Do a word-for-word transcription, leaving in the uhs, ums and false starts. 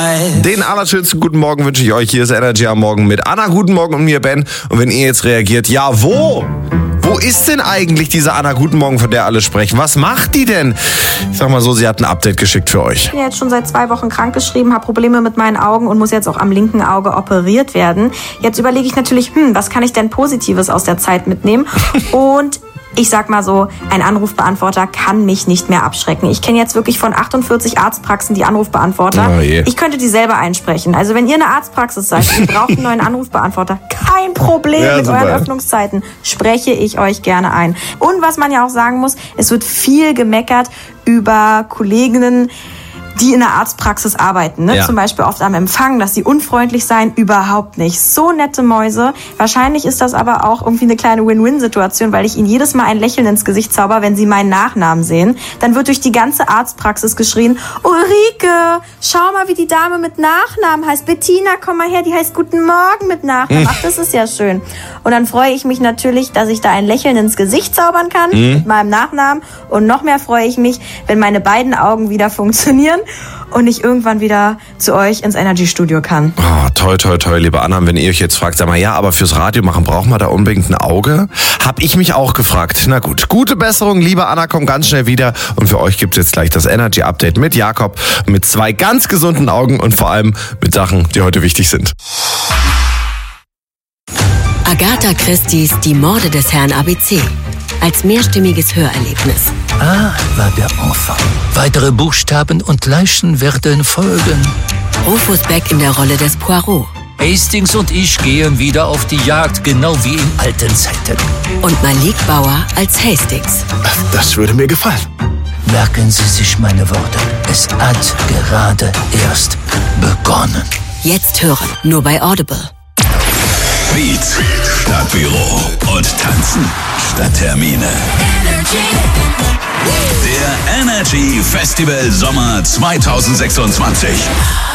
Den allerschönsten guten Morgen wünsche ich euch. Hier ist Energy am Morgen mit Anna. Guten Morgen und mir, Ben. Und wenn ihr jetzt reagiert, ja, wo? Wo ist denn eigentlich diese Anna Guten Morgen, von der alle sprechen? Was macht die denn? Ich sag mal so, sie hat ein Update geschickt für euch. Ich bin jetzt schon seit zwei Wochen krankgeschrieben, habe Probleme mit meinen Augen und muss jetzt auch am linken Auge operiert werden. Jetzt überlege ich natürlich, hm, was kann ich denn Positives aus der Zeit mitnehmen? Und ich sag mal so, ein Anrufbeantworter kann mich nicht mehr abschrecken. Ich kenne jetzt wirklich von achtundvierzig Arztpraxen die Anrufbeantworter. Oh je. Ich könnte die selber einsprechen. Also wenn ihr eine Arztpraxis seid, ihr braucht einen neuen Anrufbeantworter, kein Problem Ja, mit super. euren Öffnungszeiten, spreche ich euch gerne ein. Und was man ja auch sagen muss, es wird viel gemeckert über Kolleginnen, die in der Arztpraxis arbeiten, ne? Ja. Zum Beispiel oft am Empfang, dass sie unfreundlich seien, überhaupt nicht. So nette Mäuse. Wahrscheinlich ist das aber auch irgendwie eine kleine Win-Win-Situation, weil ich ihnen jedes Mal ein Lächeln ins Gesicht zauber, wenn sie meinen Nachnamen sehen. Dann wird durch die ganze Arztpraxis geschrien, Ulrike, schau mal, wie die Dame mit Nachnamen heißt. Bettina, komm mal her, die heißt Guten Morgen mit Nachnamen. Ach, das ist ja schön. Und dann freue ich mich natürlich, dass ich da ein Lächeln ins Gesicht zaubern kann mit meinem Nachnamen. Und noch mehr freue ich mich, wenn meine beiden Augen wieder funktionieren und ich irgendwann wieder zu euch ins Energy-Studio kann. Oh, toi, toi, toi, liebe Anna. Und wenn ihr euch jetzt fragt, sag mal, ja, aber fürs Radio machen braucht man da unbedingt ein Auge? Hab ich mich auch gefragt. Na gut, gute Besserung, liebe Anna, komm ganz schnell wieder. Und für euch gibt's jetzt gleich das Energy-Update mit Jakob, mit zwei ganz gesunden Augen und vor allem mit Sachen, die heute wichtig sind. Agatha Christie's Die Morde des Herrn A B C. Als mehrstimmiges Hörerlebnis. Ah, war der Enfant. Weitere Buchstaben und Leichen werden folgen. Rufus Beck in der Rolle des Poirot. Hastings und ich gehen wieder auf die Jagd, genau wie in alten Zeiten. Und Malik Bauer als Hastings. Das würde mir gefallen. Merken Sie sich meine Worte. Es hat gerade erst begonnen. Jetzt hören, nur bei Audible. Beats statt Büro und Tanzen statt Termine. Der Energy Festival Sommer zwanzig sechsundzwanzig.